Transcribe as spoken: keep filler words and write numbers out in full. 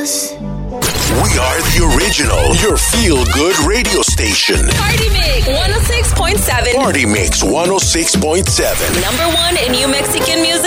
Dios. We are the original, your feel-good radio station. Party Mix one oh six point seven. Party Mix one oh six point seven. Number one in New Mexican music.